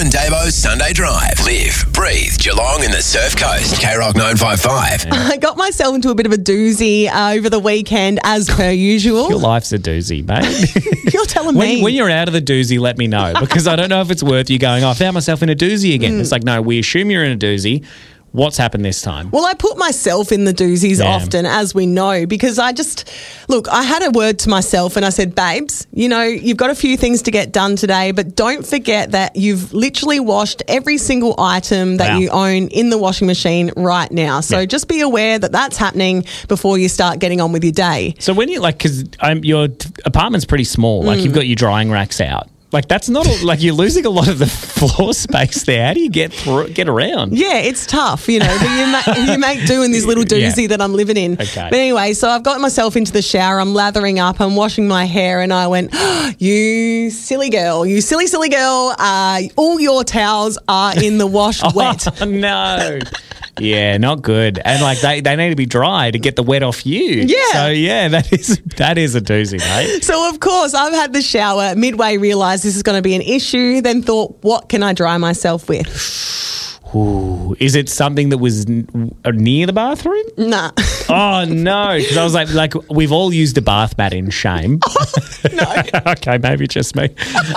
and Davo's Sunday Drive. Live, breathe, Geelong and the Surf Coast. K-Rock 955. I got myself into a bit of a doozy over the weekend, as per usual. Your life's a doozy, mate. You're telling me. When you're out of the doozy, let me know, because I don't know if it's worth you going, I found myself in a doozy again. It's like, no, we assume you're in a doozy. What's happened this time? Well, I put myself in the doozies often, as we know, because I had a word to myself and I said, babes, you've got a few things to get done today, but don't forget that you've literally washed every single item that you own in the washing machine right now. So just be aware that that's happening before you start getting on with your day. So when you, because your apartment's pretty small, like you've got your drying racks out. Like, that's not you're losing a lot of the floor space there. How do you get around? Yeah, it's tough, but you make do in this little doozy that I'm living in. Okay. But anyway, so I've got myself into the shower. I'm lathering up. I'm washing my hair, and I went, "You silly girl! You silly, silly girl! All your towels are in the wash wet." Oh, no. Yeah, not good. And they need to be dry to get the wet off you. Yeah. So that is a doozy, mate. So of course I've had the shower, midway realised this is going to be an issue, then thought, what can I dry myself with? Ooh, is it something that was near the bathroom? Nah. Oh, no. Because I was like, we've all used a bath mat in shame. No. Okay, maybe just me.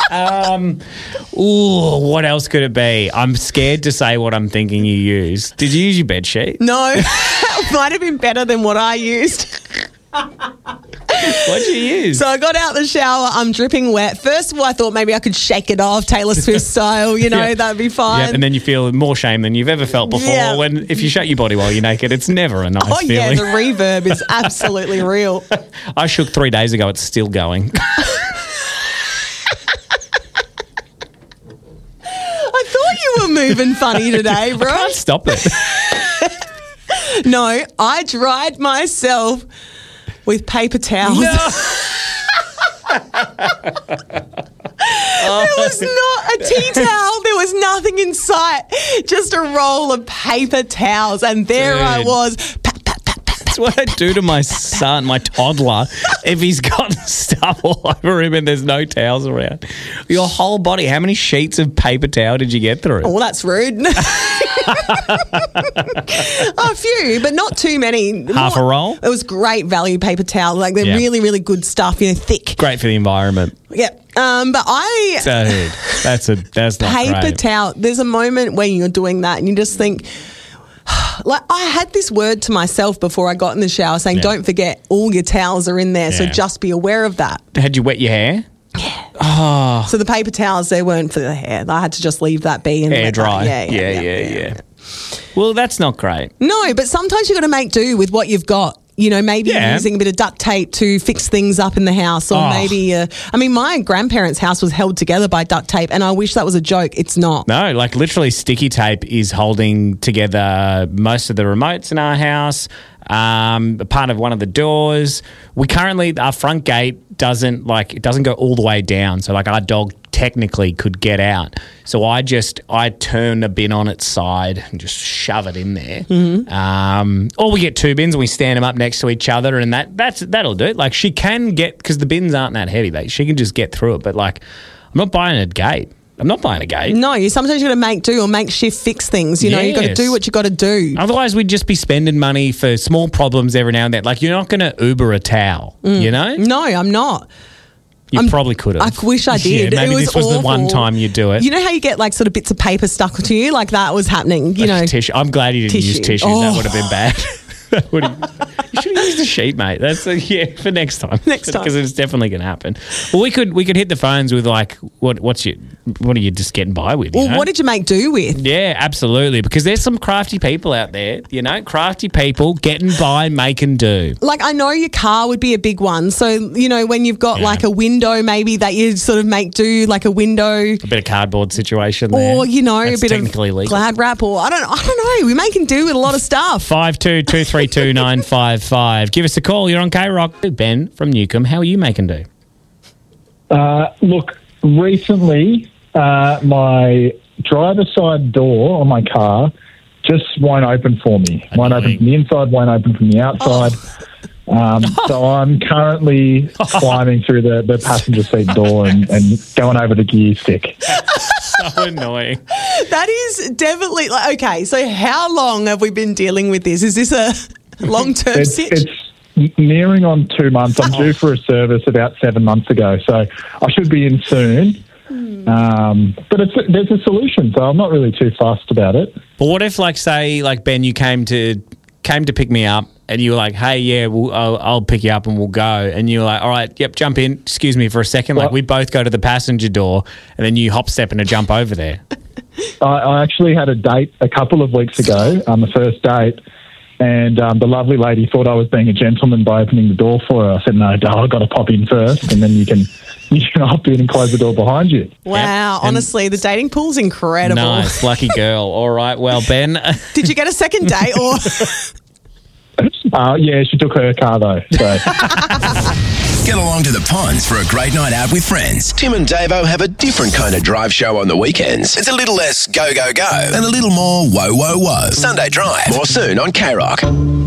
What else could it be? I'm scared to say what I'm thinking you used. Did you use your bed sheet? No. It might have been better than what I used. What'd you use? So I got out the shower, I'm dripping wet. First of all, I thought maybe I could shake it off Taylor Swift style, that'd be fine. Yeah, and then you feel more shame than you've ever felt before when if you shake your body while you're naked, it's never a nice feeling. Oh, yeah, the reverb is absolutely real. I shook 3 days ago. It's still going. I thought you were moving funny today, bro. I can't stop it. No, I dried myself with paper towels. No. There was not a tea towel. There was nothing in sight. Just a roll of paper towels. And there I was. That's what I do to my son, my toddler, if he's got stuff all over him and there's no towels around. Your whole body, how many sheets of paper towel did you get through? Oh, that's rude. A few, but not too many. Half a roll? It was great value paper towel. Like, they're really, really good stuff, thick. Great for the environment. Yeah. But that's not paper great. towel. There's a moment when you're doing that and you just think, I had this word to myself before I got in the shower saying, don't forget all your towels are in there. So just be aware of that. Had you wet your hair? Yeah. Oh. So the paper towels, they weren't for the hair. I had to just leave that be and air dry. Yeah. Well, that's not great. No, but sometimes you've got to make do with what you've got. Maybe you're using a bit of duct tape to fix things up in the house, or maybe, my grandparents' house was held together by duct tape, and I wish that was a joke. It's not. No, literally sticky tape is holding together most of the remotes in our house, part of one of the doors. Our front gate doesn't go all the way down, so our dog technically could get out. So I turn the bin on its side and just shove it in there. Mm-hmm. Or we get 2 bins and we stand them up next to each other, and that'll do it. She can get, because the bins aren't that heavy, she can just get through it. But I'm not buying a gate. I'm not buying a gate. No, sometimes you got to make do or makeshift fix things. You got to do what you got to do. Otherwise, we'd just be spending money for small problems every now and then. You're not going to Uber a towel, No, I'm not. You probably could have. I wish I did. Maybe this was awful. the one time you do it. You know how you get sort of bits of paper stuck to you? That was happening, Tissue. I'm glad you didn't use tissues. That would have been bad. You should have used a sheet, mate. That's for next time. Because it's definitely going to happen. Well, we could hit the phones with what are you just getting by with? Well, what did you make do with? Yeah, absolutely. Because there's some crafty people out there. Crafty people getting by, make and do. I know your car would be a big one. So when you've got a window, maybe that you sort of make do a window, a bit of cardboard situation there, or that's a bit of legal. Glad wrap, or I don't know. We're making do with a lot of stuff. 52232955. Give us a call. You're on K-Rock. Ben from Newcomb. How are you making do? Look, recently my driver's side door on my car just won't open for me. Won't open from the inside, won't open from the outside. So I'm currently climbing through the passenger seat door and going over the gear stick. So annoying. That is definitely okay. So how long have we been dealing with this? Is this a long-term It's nearing on 2 months. I'm due for a service about 7 months ago, so I should be in soon. But there's a solution, so I'm not really too fussed about it. But what if, say, Ben, you came to pick me up, and you were like, "Hey, yeah, I'll pick you up and we'll go," and you were like, "All right, yep, jump in. Excuse me for a second." Well, we both go to the passenger door, and then you hop, step, and a jump over there. I actually had a date a couple of weeks ago, on the first date. And the lovely lady thought I was being a gentleman by opening the door for her. I said, "No, darling, I've got to pop in first, and then you can hop in and close the door behind you." Wow, Yep. honestly, the dating pool's incredible. Nice, lucky girl. All right, well, Ben. Did you get a second date or? Yeah, she took her car though. So. Get along to the ponds for a great night out with friends. Tim and Davo have a different kind of drive show on the weekends. It's a little less go, go, go and a little more whoa, whoa, whoa. Sunday Drive. More soon on K-Rock.